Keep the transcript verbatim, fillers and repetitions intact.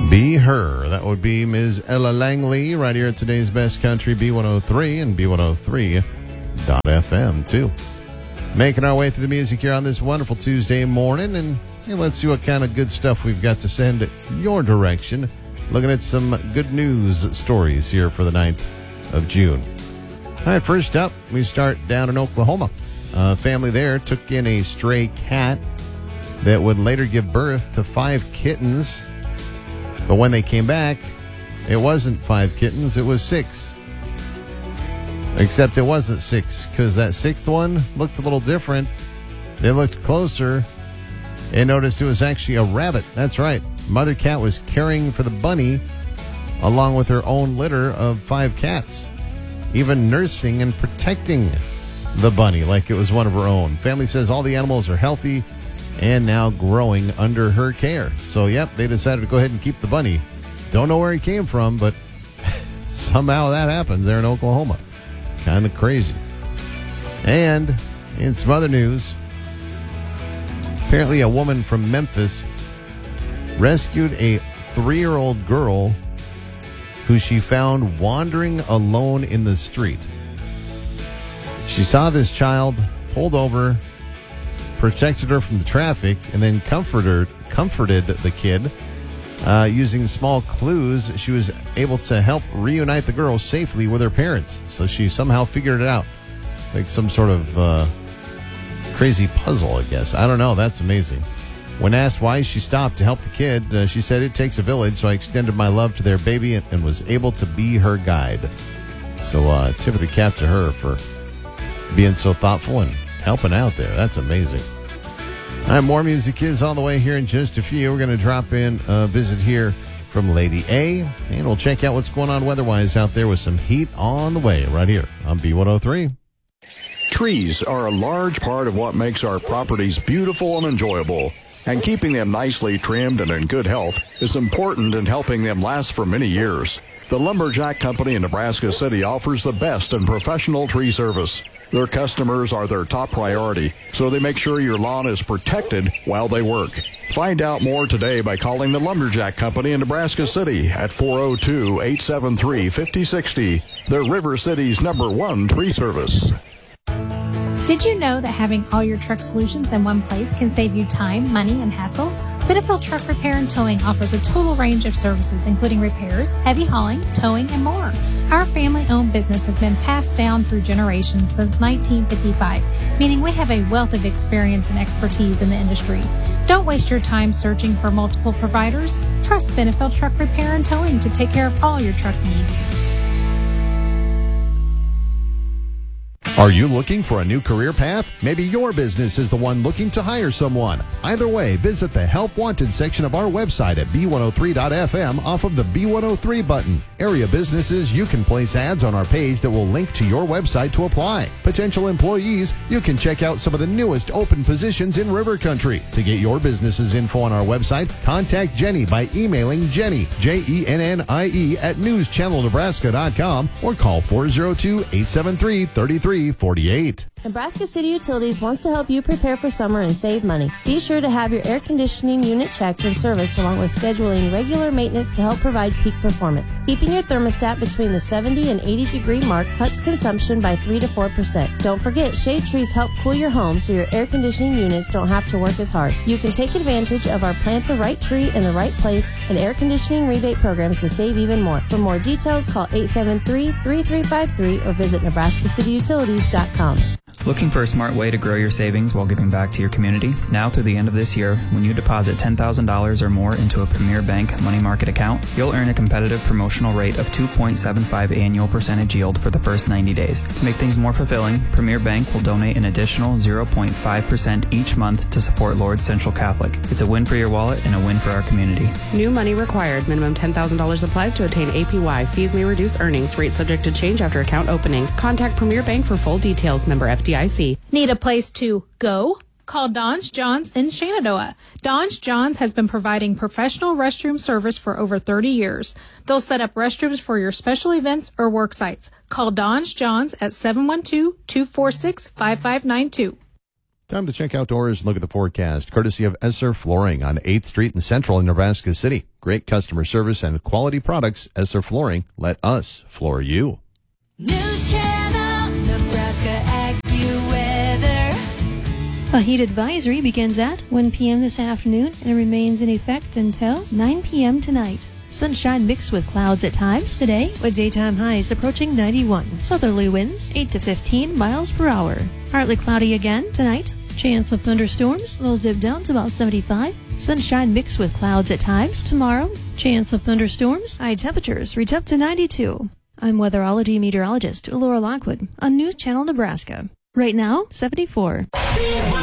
Be Her. That would be Miz Ella Langley right here at today's Best Country, B one oh three and B one oh three dot F M, too. Making our way through the music here on this wonderful Tuesday morning, and hey, let's see what kind of good stuff we've got to send your direction. Looking at some good news stories here for the ninth of June. All right, first up, we start down in Oklahoma. A family there took in a stray cat that would later give birth to five kittens. But when they came back, it wasn't five kittens, it was six. Except it wasn't six, because that sixth one looked a little different. They looked closer and noticed it was actually a rabbit. That's right. Mother cat was caring for the bunny along with her own litter of five cats, even nursing and protecting the bunny like it was one of her own. Family says all the animals are healthy and now growing under her care. So, yep, they decided to go ahead and keep the bunny. Don't know where he came from, but somehow that happens there in Oklahoma. Kind of crazy. And in some other news, apparently a woman from Memphis rescued a three-year-old girl who she found wandering alone in the street. She saw this child, pulled over, protected her from the traffic, and then comforted, comforted the kid. Uh, using small clues, she was able to help reunite the girl safely with her parents. So she somehow figured it out. It's like some sort of uh, crazy puzzle, I guess. I don't know. That's amazing. When asked why she stopped to help the kid, uh, she said, "It takes a village, so I extended my love to their baby and, and was able to be her guide." So uh, tip of the cap to her for being so thoughtful and helping out there. That's amazing. All right, more music is on the way here in just a few. We're going to drop in a visit here from Lady A, and we'll check out what's going on weather-wise out there with some heat on the way right here on B one oh three. Trees are a large part of what makes our properties beautiful and enjoyable, and keeping them nicely trimmed and in good health is important in helping them last for many years. The Lumberjack Company in Nebraska City offers the best in professional tree service. Their customers are their top priority, so they make sure your lawn is protected while they work. Find out more today by calling the Lumberjack Company in Nebraska City at four oh two, eight seven three, five oh six oh. They're River City's number one tree service. Did you know that having all your truck solutions in one place can save you time, money, and hassle? Benefield Truck Repair and Towing offers a total range of services, including repairs, heavy hauling, towing, and more. Our family-owned business has been passed down through generations since nineteen fifty-five, meaning we have a wealth of experience and expertise in the industry. Don't waste your time searching for multiple providers. Trust Benefield Truck Repair and Towing to take care of all your truck needs. Are you looking for a new career path? Maybe your business is the one looking to hire someone. Either way, visit the Help Wanted section of our website at B one oh three dot F M off of the B one oh three button. Area businesses, you can place ads on our page that will link to your website to apply. Potential employees, you can check out some of the newest open positions in River Country. To get your business's info on our website, contact Jenny by emailing Jenny, J E N N I E, at news channel nebraska dot com or call four oh two, eight seven three, three three four eight. Nebraska City Utilities wants to help you prepare for summer and save money. Be sure to have your air conditioning unit checked and serviced, along with scheduling regular maintenance to help provide peak performance. Keeping your thermostat between the seventy and eighty degree mark cuts consumption by three to four percent. Don't forget, shade trees help cool your home so your air conditioning units don't have to work as hard. You can take advantage of our Plant the Right Tree in the Right Place and air conditioning rebate programs to save even more. For more details, call eight seven three, three three five three or visit nebraska city utilities dot com. Looking for a smart way to grow your savings while giving back to your community? Now through the end of this year, when you deposit ten thousand dollars or more into a Premier Bank money market account, you'll earn a competitive promotional rate of two point seven five annual percentage yield for the first ninety days. To make things more fulfilling, Premier Bank will donate an additional zero point five percent each month to support Lourdes Central Catholic. It's a win for your wallet and a win for our community. New money required. Minimum ten thousand dollars applies to attain A P Y. Fees may reduce earnings. Rate subject to change after account opening. Contact Premier Bank for full details. Member F D I C. Need a place to go? Call Don's Johns in Shenandoah. Don's Johns has been providing professional restroom service for over thirty years. They'll set up restrooms for your special events or work sites. Call Don's Johns at seven one two, two four six, five five nine two. Time to check outdoors and look at the forecast, courtesy of Esser Flooring on eighth Street in Central in Nebraska City. Great customer service and quality products. Esser Flooring. Let us floor you. News Channel, Nebraska AccuWeather. A heat advisory begins at one p.m. this afternoon and remains in effect until nine p.m. tonight. Sunshine mixed with clouds at times today, with daytime highs approaching ninety-one. Southerly winds eight to fifteen miles per hour. Partly cloudy again tonight. Chance of thunderstorms, those dip down to about seventy-five. Sunshine mixed with clouds at times tomorrow. Chance of thunderstorms, high temperatures reach up to ninety-two. I'm weatherology meteorologist Laura Lockwood on News Channel Nebraska. Right now, seventy-four.